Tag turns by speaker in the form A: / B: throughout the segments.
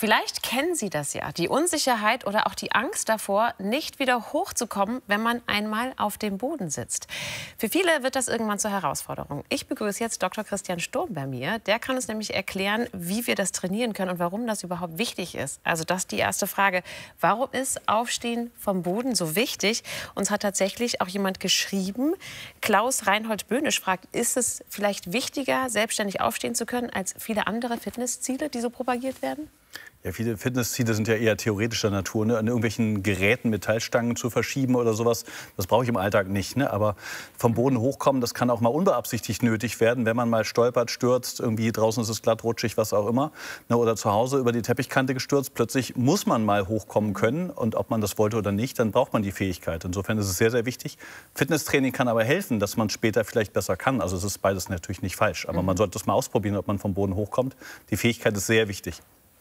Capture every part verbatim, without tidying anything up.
A: Vielleicht kennen Sie das ja, die Unsicherheit oder auch die Angst davor, nicht wieder hochzukommen, wenn man einmal auf dem Boden sitzt. Für viele wird das irgendwann zur Herausforderung. Ich begrüße jetzt Doktor Christian Sturm bei mir. Der kann uns nämlich erklären, wie wir das trainieren können und warum das überhaupt wichtig ist. Also das ist die erste Frage. Warum ist Aufstehen vom Boden so wichtig? Uns hat tatsächlich auch jemand geschrieben. Klaus Reinhold Böhnisch fragt, ist es vielleicht wichtiger, selbstständig aufstehen zu können, als viele andere Fitnessziele, die so propagiert werden?
B: Ja, viele Fitnessziele sind ja eher theoretischer Natur, ne? An irgendwelchen Geräten, Metallstangen zu verschieben oder sowas. Das brauche ich im Alltag nicht, ne? Aber vom Boden hochkommen, das kann auch mal unbeabsichtigt nötig werden, wenn man mal stolpert, stürzt, irgendwie draußen ist es glatt, rutschig, was auch immer, ne? Oder zu Hause über die Teppichkante gestürzt. Plötzlich muss man mal hochkommen können, und ob man das wollte oder nicht, dann braucht man die Fähigkeit. Insofern ist es sehr, sehr wichtig. Fitnesstraining kann aber helfen, dass man es später vielleicht besser kann. Also es ist beides natürlich nicht falsch, aber mhm. man sollte es mal ausprobieren, ob man vom Boden hochkommt. Die Fähigkeit ist sehr wichtig.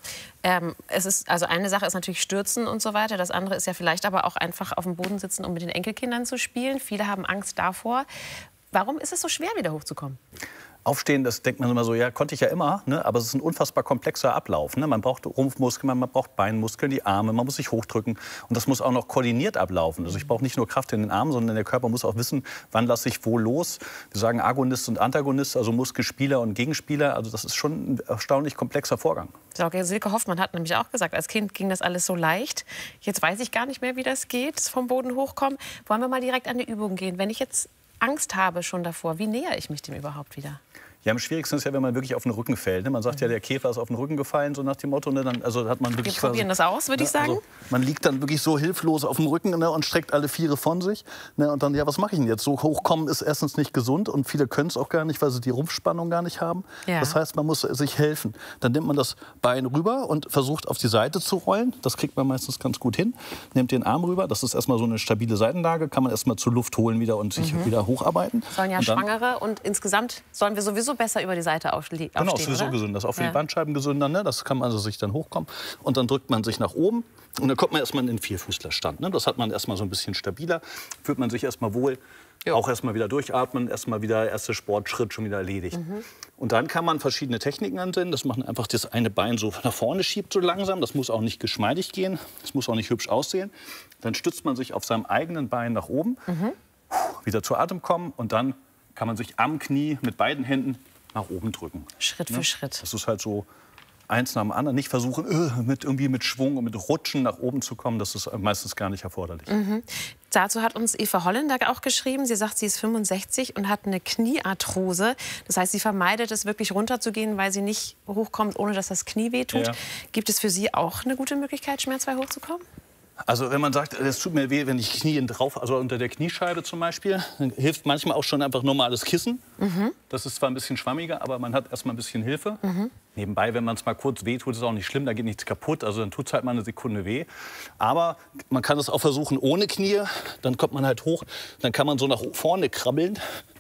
A: Ähm, es ist, also eine Sache ist natürlich Stürzen und so weiter. Das andere ist ja vielleicht aber auch einfach auf dem Boden sitzen, um mit den Enkelkindern zu spielen. Viele haben Angst davor. Warum ist es so schwer, wieder hochzukommen?
B: Aufstehen, das denkt man immer so, ja, konnte ich ja immer, ne? Aber es ist ein unfassbar komplexer Ablauf. Ne? Man braucht Rumpfmuskeln, man braucht Beinmuskeln, die Arme, man muss sich hochdrücken. Und das muss auch noch koordiniert ablaufen. Also ich brauche nicht nur Kraft in den Armen, sondern der Körper muss auch wissen, wann lasse ich wo los. Wir sagen Agonist und Antagonist, also Muskelspieler und Gegenspieler. Also das ist schon ein erstaunlich komplexer Vorgang.
A: Silke Hoffmann hat nämlich auch gesagt, als Kind ging das alles so leicht. Jetzt weiß ich gar nicht mehr, wie das geht, vom Boden hochkommen. Wollen wir mal direkt an die Übung gehen? Wenn ich jetzt Angst habe schon davor, wie nähere ich mich dem überhaupt wieder?
B: Ja, am schwierigsten ist ja, wenn man wirklich auf den Rücken fällt. Ne? Man sagt ja, der Käfer ist auf den Rücken gefallen, so nach dem Motto. Ne? Dann, also hat man wirklich
A: Wir probieren
B: quasi,
A: das aus, würde
B: ne?
A: ich sagen.
B: Also, man liegt dann wirklich so hilflos auf dem Rücken, ne? Und streckt alle Viere von sich. Ne? Und dann, ja, was mache ich denn jetzt? So hochkommen ist erstens nicht gesund und viele können es auch gar nicht, weil sie die Rumpfspannung gar nicht haben. Ja. Das heißt, man muss sich helfen. Dann nimmt man das Bein rüber und versucht auf die Seite zu rollen. Das kriegt man meistens ganz gut hin. Nimmt den Arm rüber. Das ist erstmal so eine stabile Seitenlage. Kann man erstmal zur Luft holen wieder und sich mhm. wieder hocharbeiten.
A: Sollen ja
B: und dann,
A: Schwangere und insgesamt sollen wir sowieso besser über die Seite aufstehen.
B: Genau, ist sowieso gesünder. Das ist auch für
A: ja.
B: die Bandscheiben gesünder. Ne? Das kann man also sich dann hochkommen. Und dann drückt man sich nach oben. Und dann kommt man erstmal in den Vierfüßlerstand. Ne? Das hat man erstmal so ein bisschen stabiler. Fühlt man sich erstmal wohl. Jo. Auch erstmal wieder durchatmen. Erstmal wieder erster Sportschritt schon wieder erledigt. Mhm. Und dann kann man verschiedene Techniken anwenden. Das macht einfach das eine Bein so nach vorne schiebt so langsam. Das muss auch nicht geschmeidig gehen. Das muss auch nicht hübsch aussehen. Dann stützt man sich auf seinem eigenen Bein nach oben. Mhm. Wieder zu Atem kommen. Und dann kann man sich am Knie mit beiden Händen nach oben drücken.
A: Schritt
B: ne?
A: für Schritt.
B: Das ist halt so eins nach dem anderen. Nicht versuchen, äh, mit, irgendwie mit Schwung und mit Rutschen nach oben zu kommen. Das ist meistens gar nicht erforderlich.
A: Mhm. Dazu hat uns Eva Holländer auch geschrieben. Sie sagt, sie ist fünfundsechzig und hat eine Kniearthrose. Das heißt, sie vermeidet es, wirklich runterzugehen, weil sie nicht hochkommt, ohne dass das Knie wehtut. Ja. Gibt es für Sie auch eine gute Möglichkeit, schmerzfrei hochzukommen?
B: Also wenn man sagt, es tut mir weh, wenn ich Knie drauf, also unter der Kniescheibe zum Beispiel, dann hilft manchmal auch schon einfach normales Kissen. Mhm. Das ist zwar ein bisschen schwammiger, aber man hat erstmal ein bisschen Hilfe. Mhm. Nebenbei, wenn man es mal kurz weh tut, ist auch nicht schlimm, da geht nichts kaputt. Also dann tut es halt mal eine Sekunde weh. Aber man kann es auch versuchen ohne Knie. Dann kommt man halt hoch, dann kann man so nach vorne krabbeln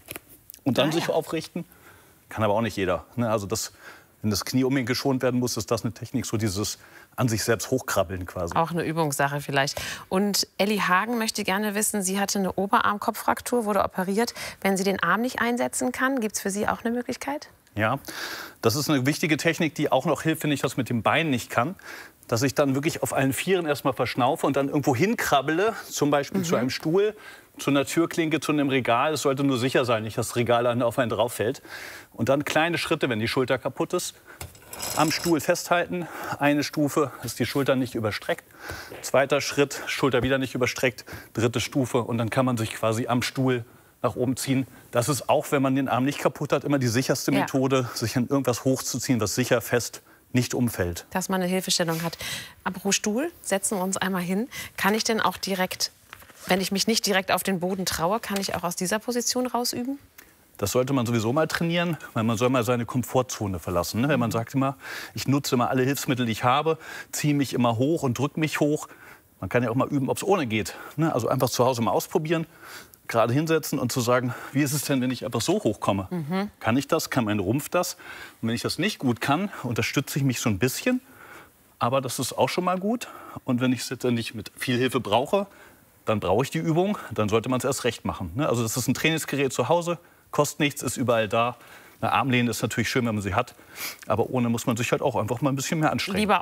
B: und dann ah, sich ja. aufrichten. Kann aber auch nicht jeder. Ne? Also das, wenn das Knie unbedingt geschont werden muss, ist das eine Technik, so dieses an sich selbst hochkrabbeln quasi.
A: Auch eine Übungssache vielleicht. Und Elli Hagen möchte gerne wissen, sie hatte eine Oberarm-Kopffraktur, wurde operiert. Wenn sie den Arm nicht einsetzen kann, gibt es für sie auch eine Möglichkeit?
B: Ja, das ist eine wichtige Technik, die auch noch hilft, wenn ich das mit dem Bein nicht kann. Dass ich dann wirklich auf allen Vieren erstmal verschnaufe und dann irgendwo hinkrabbele, zum Beispiel mhm. zu einem Stuhl, zu einer Türklinke, zu einem Regal. Es sollte nur sicher sein, nicht, dass das Regal auf einen drauf fällt. Und dann kleine Schritte, wenn die Schulter kaputt ist. Am Stuhl festhalten, eine Stufe, ist die Schulter nicht überstreckt. Zweiter Schritt, Schulter wieder nicht überstreckt. Dritte Stufe und dann kann man sich quasi am Stuhl nach oben ziehen. Das ist auch, wenn man den Arm nicht kaputt hat, immer die sicherste ja. Methode, sich an irgendwas hochzuziehen, was sicher fest nicht umfällt.
A: Dass man eine Hilfestellung hat. Apropos Stuhl, setzen wir uns einmal hin. Kann ich denn auch direkt, wenn ich mich nicht direkt auf den Boden traue, kann ich auch aus dieser Position rausüben?
B: Das sollte man sowieso mal trainieren, weil man soll mal seine Komfortzone verlassen. Ne? Wenn man sagt immer, ich nutze immer alle Hilfsmittel, die ich habe, ziehe mich immer hoch und drücke mich hoch. Man kann ja auch mal üben, ob es ohne geht. Ne? Also einfach zu Hause mal ausprobieren, gerade hinsetzen und zu sagen, wie ist es denn, wenn ich einfach so hochkomme? Mhm. Kann ich das? Kann mein Rumpf das? Und wenn ich das nicht gut kann, unterstütze ich mich so ein bisschen. Aber das ist auch schon mal gut. Und wenn ich es jetzt nicht mit viel Hilfe brauche, dann brauche ich die Übung. Dann sollte man es erst recht machen. Ne? Also das ist ein Trainingsgerät zu Hause. Kostet nichts, ist überall da. Eine Armlehne ist natürlich schön, wenn man sie hat. Aber ohne muss man sich halt auch einfach mal ein bisschen mehr anstrengen. Lieber